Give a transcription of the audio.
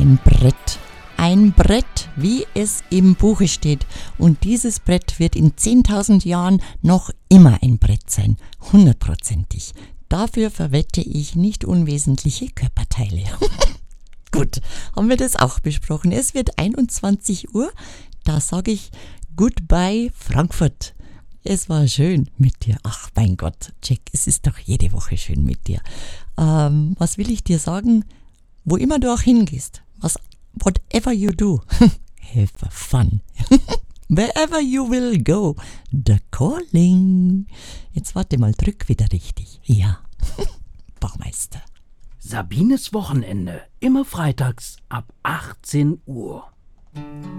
ein Brett. Ein Brett, wie es im Buche steht. Und dieses Brett wird in 10.000 Jahren noch immer ein Brett sein. 100%ig. Dafür verwette ich nicht unwesentliche Körperteile. Gut, haben wir das auch besprochen. Es wird 21 Uhr. Da sage ich Goodbye Frankfurt. Es war schön mit dir. Ach mein Gott, Jack, es ist doch jede Woche schön mit dir. Was will ich dir sagen? Wo immer du auch hingehst, whatever you do, have fun. Wherever you will go, the calling. Jetzt warte mal, drück wieder richtig. Ja, Baumeister. Sabines Wochenende, immer freitags ab 18 Uhr.